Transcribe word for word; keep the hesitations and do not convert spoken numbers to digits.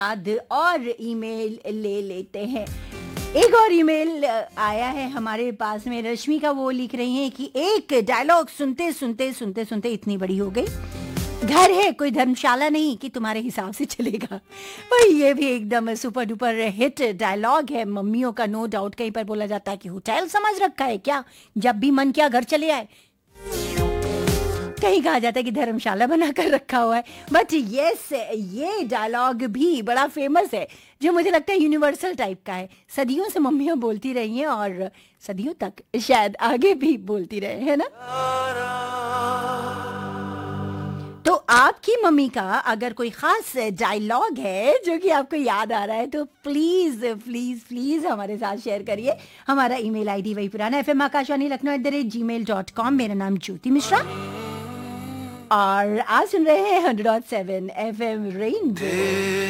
बाद और ईमेल ले लेते हैं। एक और ईमेल आया है हमारे पास में, रश्मि का। वो लिख रही हैं कि एक डायलॉग सुनते सुनते सुनते सुनते इतनी बड़ी हो गई, घर है कोई धर्मशाला नहीं कि तुम्हारे हिसाब से चलेगा। भाई ये भी एकदम सुपर डुपर हिट डायलॉग है मम्मियों का, नो डाउट। कहीं पर बोला जाता है कि होटल समझ रखा है क्या, जब भी मन किया घर चले आए। कहीं कहा जाता है कि धर्मशाला बना कर रखा हुआ है। बट यस, ये डायलॉग भी बड़ा फेमस है, जो मुझे लगता है यूनिवर्सल टाइप का है। सदियों से मम्मियाँ बोलती रही हैं और सदियों तक शायद आगे भी बोलती रहे, है ना। तो आपकी मम्मी का अगर कोई खास डायलॉग है जो कि आपको याद आ रहा है, तो प्लीज प्लीज प्लीज हमारे साथ शेयर करिए। हमारा ईमेल आईडी वही पुराना, F M Akashvani Lucknow at the rate ji mail dot com. मेरा नाम ज्योति मिश्रा और आज सुन रहे हैं hundred dot seven F M rainbow.